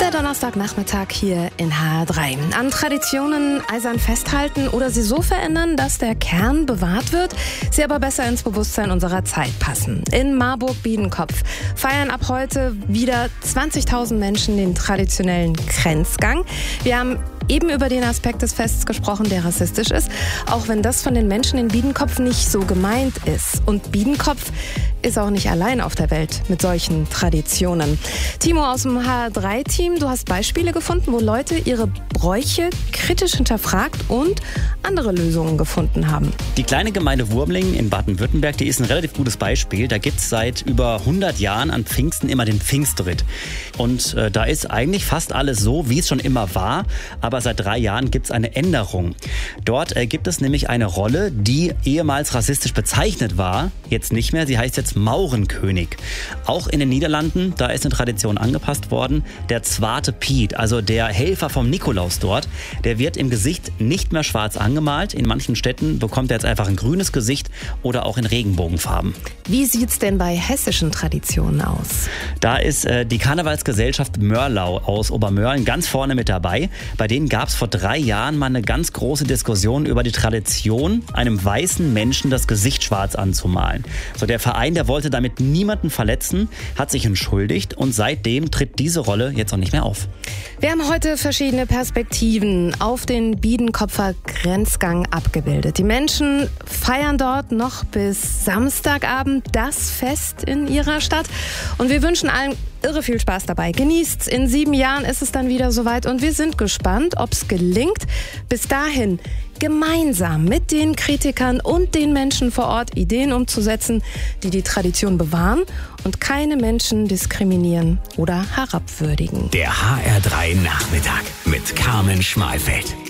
Der Donnerstagnachmittag hier in HR3. An Traditionen eisern festhalten oder sie so verändern, dass der Kern bewahrt wird, sie aber besser ins Bewusstsein unserer Zeit passen. In Marburg-Biedenkopf feiern ab heute wieder 20.000 Menschen den traditionellen Kränzgang. Wir haben eben über den Aspekt des Fests gesprochen, der rassistisch ist, auch wenn das von den Menschen in Biedenkopf nicht so gemeint ist. Und Biedenkopf ist auch nicht allein auf der Welt mit solchen Traditionen. Timo aus dem HR3-Team, du hast Beispiele gefunden, wo Leute ihre Bräuche kritisch hinterfragt und andere Lösungen gefunden haben. Die kleine Gemeinde Wurmlingen in Baden-Württemberg, die ist ein relativ gutes Beispiel. Da gibt es seit über 100 Jahren an Pfingsten immer den Pfingstritt. Und da ist eigentlich fast alles so, wie es schon immer war. Aber seit 3 Jahren gibt es eine Änderung. Dort gibt es nämlich eine Rolle, die ehemals rassistisch bezeichnet war. Jetzt nicht mehr. Sie heißt jetzt Maurenkönig. Auch in den Niederlanden, da ist eine Tradition angepasst worden. Der Zwarte Piet, also der Helfer vom Nikolaus dort, der wird im Gesicht nicht mehr schwarz angemalt. In manchen Städten bekommt er jetzt einfach ein grünes Gesicht oder auch in Regenbogenfarben. Wie sieht's denn bei hessischen Traditionen aus? Da ist die Karnevalsgesellschaft Mörlau aus Obermörlen ganz vorne mit dabei. Bei denen gab es vor 3 Jahren mal eine ganz große Diskussion über die Tradition, einem weißen Menschen das Gesicht schwarz anzumalen. So, der Verein, der wollte damit niemanden verletzen, hat sich entschuldigt und seitdem tritt diese Rolle jetzt auch nicht mehr auf. Wir haben heute verschiedene Perspektiven auf den Biedenkopfer Kränzgang abgebildet. Die Menschen feiern dort noch bis Samstagabend das Fest in ihrer Stadt und wir wünschen allen irre viel Spaß dabei. Genießt's. In 7 Jahren ist es dann wieder soweit und wir sind gespannt, ob es gelingt, bis dahin gemeinsam mit den Kritikern und den Menschen vor Ort Ideen umzusetzen, die die Tradition bewahren und keine Menschen diskriminieren oder herabwürdigen. Der HR3 Nachmittag mit Carmen Schmalfeld.